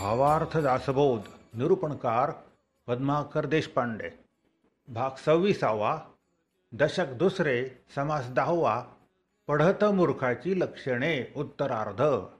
भावार्थ दासबोध निरूपणकार पद्माकर देशपांडे. भाग 26. दशक दुसरे, समास 10. पढत मूर्खाची लक्षणे. उत्तरार्ध.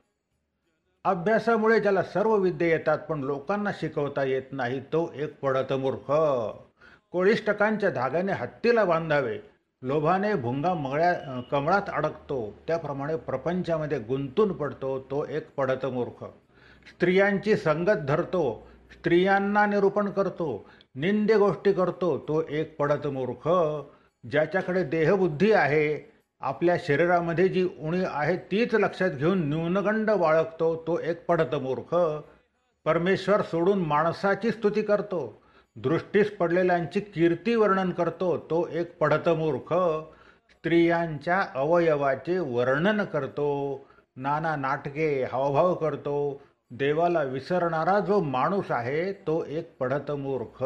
अभ्यासामुळे ज्याला सर्व विद्या येतात पण लोकांना शिकवता येत नाही तो एक पढत मूर्ख. कोळिष्टकांच्या धाग्याने हत्तीला बांधावे, लोभाने भुंगा कमळात अडकतो त्याप्रमाणे प्रपंचामध्ये गुंतून पडतो तो एक पढत मूर्ख. स्त्रियांची संगत धरतो, स्त्रियांना निरूपण करतो, निंद्य गोष्टी करतो तो एक पढत मूर्ख. ज्याच्याकडे देहबुद्धी आहे, आपल्या शरीरामध्ये जी उणी आहे तीच लक्षात घेऊन न्यूनगंड बाळगतो तो एक पढत मूर्ख. परमेश्वर सोडून माणसाची स्तुती करतो, दृष्टीस पडलेल्यांची कीर्ती वर्णन करतो तो एक पढत मूर्ख. स्त्रियांच्या अवयवाचे वर्णन करतो, नाना नाटके हावभाव करतो, देवाला विसरणारा जो माणूस आहे तो एक पढत मूर्ख.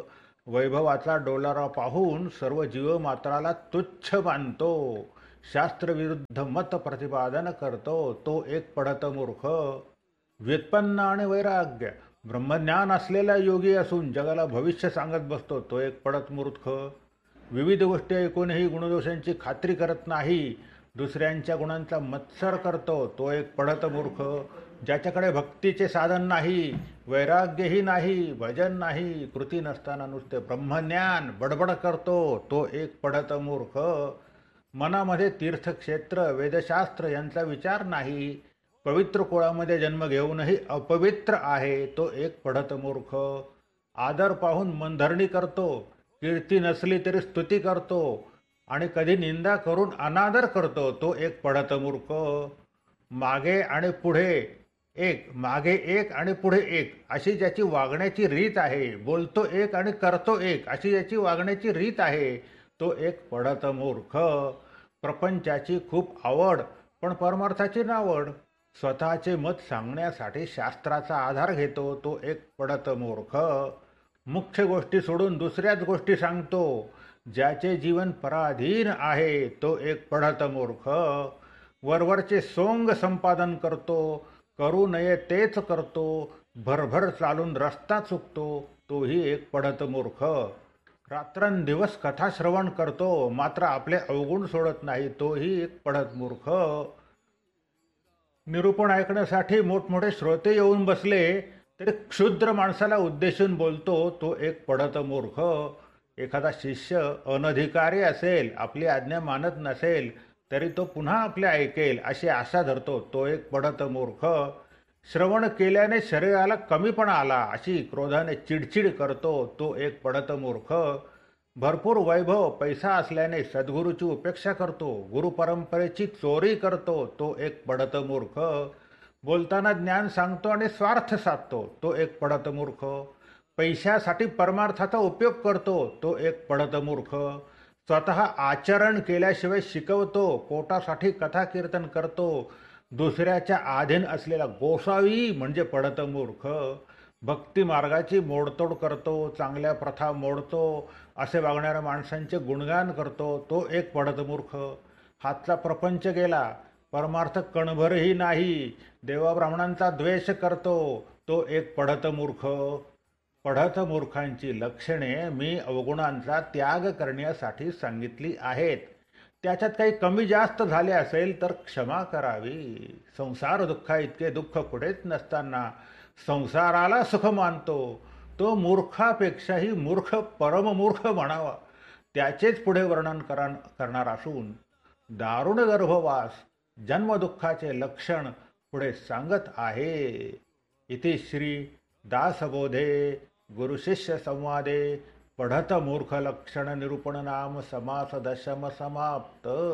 वैभवाचा डोलारा पाहून सर्व जीवमात्राला तुच्छ मानतो, शास्त्रविरुद्ध मत प्रतिपादन करतो तो एक पढत मूर्ख. व्युत्पन्न आणि वैराग्य, ब्रह्मज्ञान असलेला योगी असून जगाला भविष्य सांगत बसतो तो एक पढत मूर्ख. विविध गोष्टी ऐकूनही गुणदोषांची खात्री करत नाही, दुसऱ्यांच्या गुणांचा मत्सर करतो तो एक पढत मूर्ख. ज्याच्याकडे भक्तीचे साधन नाही, वैराग्यही नाही, भजन नाही, कृती नसताना नुसते ब्रह्मज्ञान बडबड करतो तो एक पढत मूर्ख. मनामध्ये तीर्थक्षेत्र वेदशास्त्र यांचा विचार नाही, पवित्र कुळामध्ये जन्म घेऊनही अपवित्र आहे तो एक पढत मूर्ख. आदर पाहून मनधरणी करतो, कीर्ती नसली तरी स्तुती करतो आणि कधी निंदा करून अनादर करतो तो एक पढत मूर्ख. मागे आणि पुढे एक, मागे एक आणि पुढे एक अशी ज्याची वागण्याची रीत आहे, बोलतो एक आणि करतो एक अशी ज्याची वागण्याची रीत आहे तो एक पढत मूर्ख. प्रपंचाची खूप आवड पण परमार्थाची नावड, स्वतःचे मत सांगण्यासाठी शास्त्राचा आधार घेतो तो एक पढत मूर्ख. मुख्य गोष्टी सोडून दुसऱ्याच गोष्टी सांगतो, ज्याचे जीवन पराधीन आहे तो एक पढत मूर्ख. वरवरचे सोंग संपादन करतो, करू नये तेच करतो, भरभर चालून रस्ता चुकतो तोही एक पढत मूर्ख. रात्रंदिवस कथा श्रवण करतो मात्र आपले अवगुण सोडत नाही तोही एक पढत मूर्ख. निरूपण ऐकण्यासाठी मोठमोठे श्रोते येऊन बसले तरी क्षुद्र माणसाला उद्देशून बोलतो तो एक पढत मूर्ख. एखादा शिष्य अनधिकारी असेल, आपली आज्ञा मानत नसेल तरी तो पुन्हा आपले ऐकेल अशी आशा धरतो तो एक पढत मूर्ख. श्रवण केल्याने शरीराला कमीपणा आला अशी क्रोधाने चिडचिड करतो तो एक पढत मूर्ख. भरपूर वैभव पैसा असल्याने सद्गुरूची उपेक्षा करतो, गुरुपरंपरेची चोरी करतो तो एक पढत मूर्ख. बोलताना ज्ञान सांगतो आणि स्वार्थ साधतो तो एक पढत मूर्ख. पैशासाठी परमार्थाचा उपयोग करतो तो एक पढत मूर्ख. स्वतः आचरण केल्याशिवाय शिकवतो, पोटासाठी कथा कीर्तन करतो, दुसऱ्याच्या अधीन असलेला गोसावी म्हणजे पढत मूर्ख. भक्ती मार्गाची मोडतोड करतो, चांगल्या प्रथा मोडतो, असे वागणाऱ्या माणसांचे गुणगान करतो तो एक पढत मूर्ख. हातचा प्रपंच गेला, परमार्थ कणभरही नाही, देवा ब्राह्मणांचा द्वेष करतो तो एक पढत मूर्ख. पढत मूर्खांची लक्षणे मी अवगुणांचा त्याग करण्यासाठी सांगितली आहेत. त्याच्यात काही कमी जास्त झाले असेल तर क्षमा करावी. संसार दुःखा इतके दुःख कुठेच नसताना संसाराला सुख मानतो तो मूर्खापेक्षाही मूर्ख परममूर्ख म्हणावा. त्याचेच पुढे वर्णन करणार असून दारुण गर्भवास जन्मदुःखाचे लक्षण पुढे सांगत आहे. इति श्री दासबोधे गुरुशिष्य संवादे पढत मूर्ख लक्षण निरूपण नाम समास 10 समाप्त.